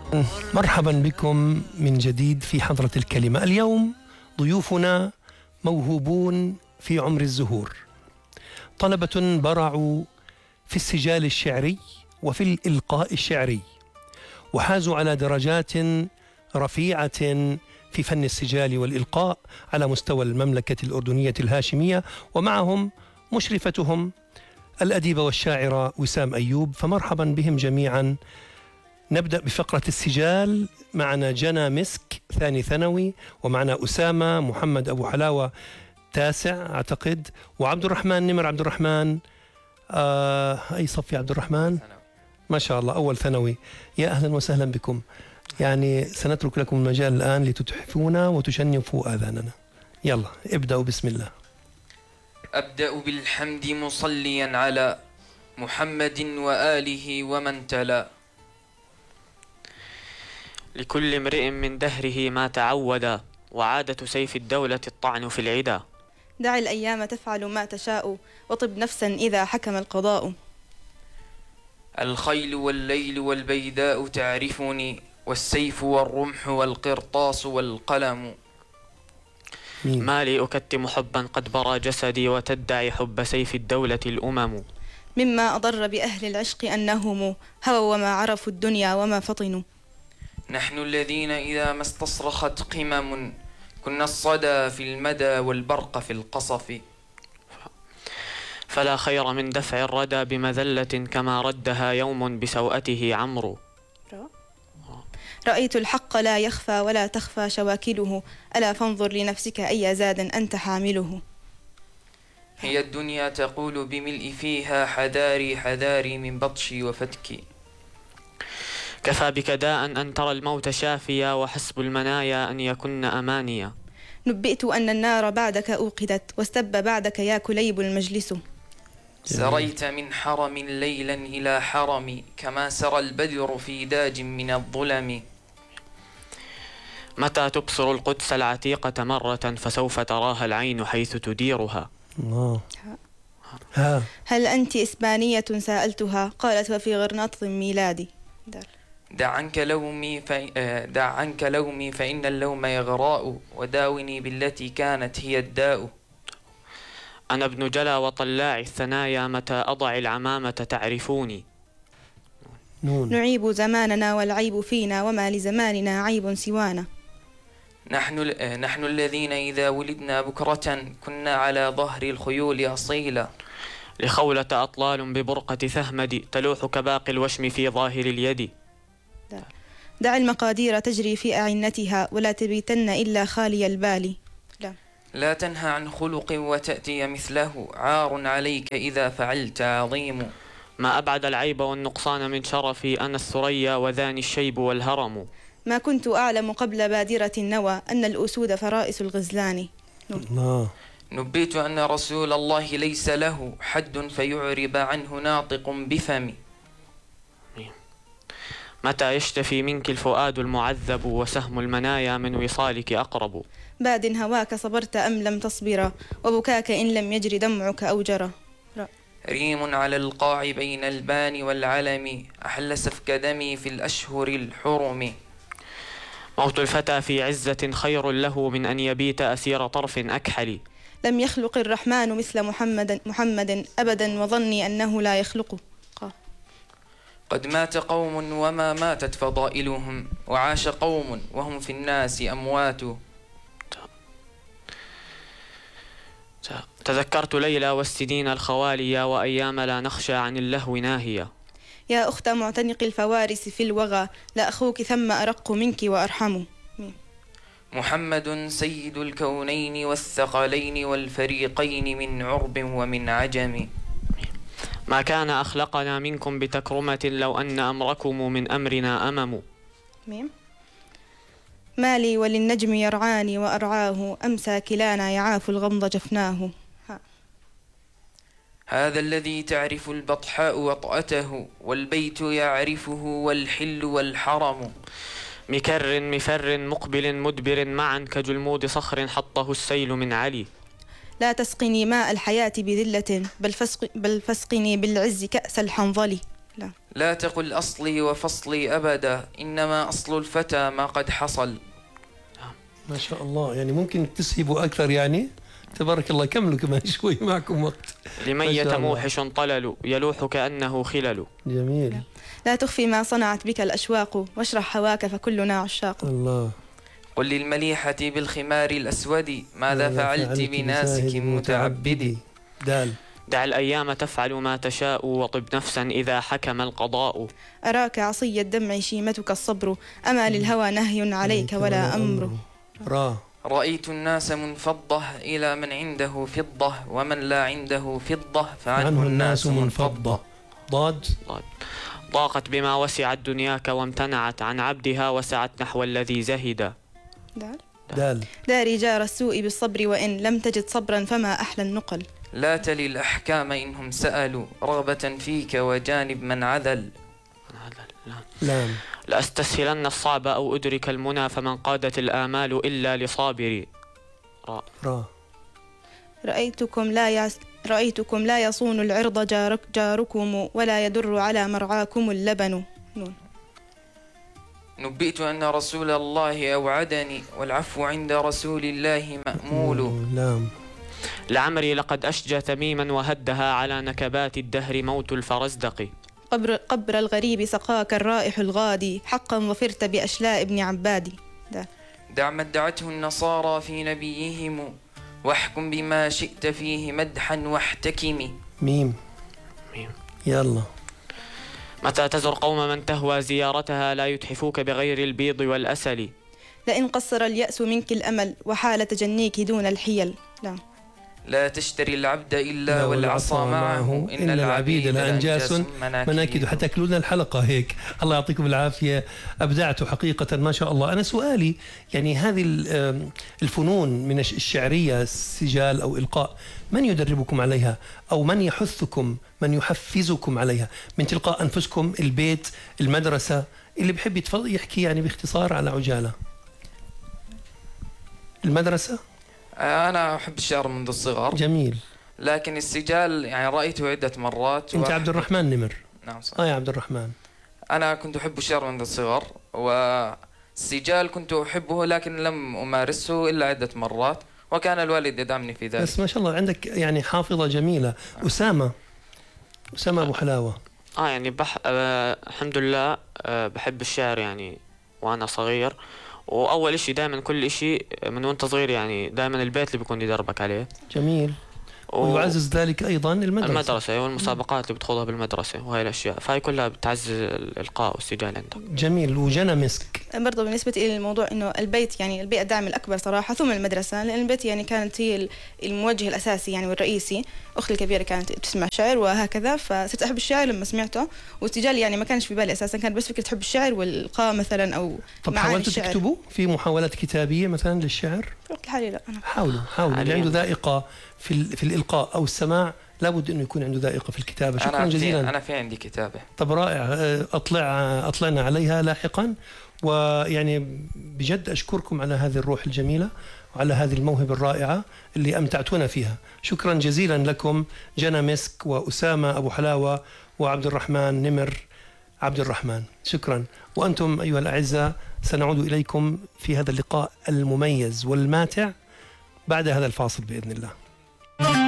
مرحبا بكم من جديد في حضرة الكلمة. اليوم ضيوفنا موهوبون في عمر الزهور، طلبة برعوا في السجال الشعري وفي الإلقاء الشعري، وحازوا على درجات رفيعة في فن السجال والإلقاء على مستوى المملكة الأردنية الهاشمية، ومعهم مشرفتهم الأديبة والشاعرة وسام أيوب. فمرحبا بهم جميعا. نبدأ بفقرة السجال. معنا جنى مسك ثاني ثانوي، ومعنا أسامة محمد أبو حلاوة تاسع أعتقد، وعبد الرحمن نمر عبد الرحمن أي صف يا عبد الرحمن؟ ما شاء الله أول ثانوي. يا أهلا وسهلا بكم. يعني سنترك لكم المجال الآن لتتحفونا وتشنفوا آذاننا. يلا ابدأوا بسم الله. أبدأ بالحمد مصليا على محمد وآله ومن تلا. لكل امرئ من دهره ما تعودا، وعادة سيف الدولة الطعن في العدا. دع الأيام تفعل ما تشاء، وطب نفسا إذا حكم القضاء. الخيل والليل والبيداء تعرفني، والسيف والرمح والقرطاس والقلم. ما لي أكتم حبا قد برى جسدي، وتدعي حب سيف الدولة الأمم. مما أضر بأهل العشق أنهم هووا وما عرفوا الدنيا وما فطنوا. نحن الذين إذا ما استصرخت قمم، كنا الصدى في المدى والبرق في القصف. فلا خير من دفع الردى بمذلة، كما ردها يوم بسوءته عمرو. رأيت الحق لا يخفى ولا تخفى شواكله، ألا فانظر لنفسك أي زاد أنت حامله. هي الدنيا تقول بملء فيها حذاري حذاري من بطشي وفتكي. كفى بك داء أن ترى الموت شافيا، وحسب المنايا أن يكن أمانيا. نبئت أن النار بعدك أوقدت، واستب بعدك يا كليب المجلس. سريت من حرم ليلا إلى حرم، كما سرى البدر في داج من الظلم. متى تبصر القدس العتيقة مرة، فسوف تراها العين حيث تديرها. هل أنت إسبانية سألتها، قالت وفي غرناطة ميلادي. دع عنك لومي فإن اللوم يغراء، وداوني بالتي كانت هي الداء. أنا ابن جلا وطلاع الثنايا، متى أضع العمامة تعرفوني. نعيب زماننا والعيب فينا، وما لزماننا عيب سوانا. نحن الذين إذا ولدنا بكرة، كنا على ظهر الخيول أصيلا. لخولة أطلال ببرقة ثهمد، تلوح كباقي الوشم في ظاهر اليد. دع المقادير تجري في أعنتها، ولا تبيتن إلا خالي البال. لا تنهى عن خلق وتأتي مثله، عار عليك إذا فعلت عظيم. ما أبعد العيب والنقصان من شرفي، أنا الثريا وذاني الشيب والهرم. ما كنت أعلم قبل بادرة النوى، أن الأسود فرائس الغزلان. نبيت أن رسول الله ليس له حد، فيعرب عنه ناطق بفم. متى يشتفي منك الفؤاد المعذب، وسهم المنايا من وصالك أقرب. باد هواك صبرت أم لم تصبر، وبكاك إن لم يجري دمعك أو جرى. ريم على القاع بين البان والعلم، أحل سفك دمي في الأشهر الحرم. موت الفتى في عزة خير له، من أن يبيت أسير طرف أكحل. لم يخلق الرحمن مثل محمد أبدا، وظني أنه لا يخلقه. قد مات قوم وما ماتت فضائلهم، وعاش قوم وهم في الناس أموات. تذكرت ليلى والسنين الخوالية، وأيام لا نخشى عن اللهو ناهية. يا أخت معتنق الفوارس في الوغى، لا أخوك ثم أرق منك وأرحم. محمد سيد الكونين والثقلين والفريقين، من عرب ومن عجم. ما كان أخلقنا منكم بتكرمة، لو أن أمركم من أمرنا أمم. مالي وللنجم يرعاني وأرعاه، أمسى كلانا يعاف الغمض جفناه. هذا الذي تعرف البطحاء وطأته، والبيت يعرفه والحل والحرم. مكر مفر مقبل مدبر معا، كجلمود صخر حطه السيل من علي. لا تسقني ماء الحياة بذلة، بل فاسقني بالعز كأس الحنظل. لا. لا تقل أصلي وفصلي أبدا، إنما أصل الفتى ما قد حصل. ما شاء الله، يعني ممكن تسهبوا أكثر يعني. تبارك الله، كملوا كمان شوي، معكم وقت. لميت موحش طلل يلوح كأنه خلل. جميل. لا تخفي ما صنعت بك الأشواق، واشرح هواك فكلنا عشاق. الله. قل للمليحة بالخمار الأسود، ماذا فعلت بناسك متعبدي. دال. دع الأيام تفعل ما تشاء، وطب نفسا إذا حكم القضاء. أراك عصي الدمع شيمتك الصبر، أما للهوى نهي عليك ولا أمر. را. رأيت الناس منفضة إلى من عنده فضة، ومن لا عنده فضة فعنه الناس منفضة. ضاد. ضاقت بما وسعت دنياك، وامتنعت عن عبدها وسعت نحو الذي زهد. دال. داري جار السوء بالصبر، وإن لم تجد صبرا فما أحلى النقل. لا تلي الأحكام إنهم سألوا، رغبة فيك وجانب من عذل. لام. لأستسهلن الصعب أو أدرك المنى، فمن قادت الآمال إلا لصابري. را. رأيتكم لا يصون العرض جاركم، ولا يدر على مرعاكم اللبن. نون. نبئت أن رسول الله أوعدني، والعفو عند رسول الله مأمول. لام. لعمري لقد أشجى تميما، وهدها على نكبات الدهر موت الفرزدق. قبر الغريب سقاك الرائح الغادي، حقا وفرت بأشلاء ابن عبادي. دع ما ادعته النصارى في نبيهم، واحكم بما شئت فيه مدحا واحتكمي. ميم. يلا. متى تزر قوم من تهوى زيارتها، لا يتحفوك بغير البيض والأسل. لئن قصر اليأس منك الأمل، وحال تجنيك دون الحيل. لا تشتري العبد إلا والعصا معه، إن العبيد لأنجاس مناكد. حتى كلنا الحلقة هيك. الله يعطيكم العافية، أبدعتوا حقيقة ما شاء الله. أنا سؤالي يعني هذه الفنون من الشعرية، السجال أو إلقاء، من يدربكم عليها، أو من يحثكم، من يحفزكم عليها؟ من تلقاء أنفسكم، البيت، المدرسة؟ اللي بحب يحكي يعني باختصار على عجالة. المدرسة. أنا أحب الشعر منذ الصغر. جميل. لكن السجال يعني رأيته عدة مرات. أنت عبد الرحمن نمر. نعم صح. يا عبد الرحمن. أنا كنت أحب الشعر منذ الصغر، والسجال كنت أحبه لكن لم أمارسه إلا عدة مرات، وكان الوالد يدعمني في ذلك. بس ما شاء الله عندك يعني حافظة جميلة. أسامة أبو حلاوة. يعني الحمد لله بحب الشعر يعني وأنا صغير. وأول إشي دائما كل إشي من وأنت صغير يعني دائما البيت اللي بيكون يدربك عليه. جميل. ويعزز ذلك أيضا المدرسة والمسابقات اللي بتخوضها بالمدرسة وهي الأشياء، فهي كلها بتعزز الإلقاء والسجال عندك. جميل. وجنى مسك برضه بالنسبة لي الموضوع إنه البيت يعني البيئة الدعم الأكبر صراحة، ثم المدرسة، لأن البيت يعني كانت هي الموجه الأساسي يعني والرئيسي. أختي الكبيرة كانت تسمع شعر وهكذا، فصرت أحب الشعر لما سمعته. والسجال يعني ما كانش في بالي أساسا، كان بس فكرة حب الشعر والإلقاء مثلا أو طب حاولتوا تكتبوا في محاولات كتابية مثلا للشعر؟ في وقت الحالي لا. أنا حاولوا اللي عنده ذائقة في الإلقاء أو السماع لابد أنه يكون عنده ذائقة في الكتابة. شكرا جزيلا. أنا في عندي كتابة. طب رائع. أطلعنا عليها لاحقا. ويعني بجد أشكركم على هذه الروح الجميلة وعلى هذه الموهبة الرائعة اللي أمتعتونا فيها. شكرا جزيلا لكم جنى مسك وأسامة أبو حلاوة وعبد الرحمن نمر عبد الرحمن. شكرا. وأنتم أيها الأعزاء سنعود إليكم في هذا اللقاء المميز والماتع بعد هذا الفاصل بإذن الله.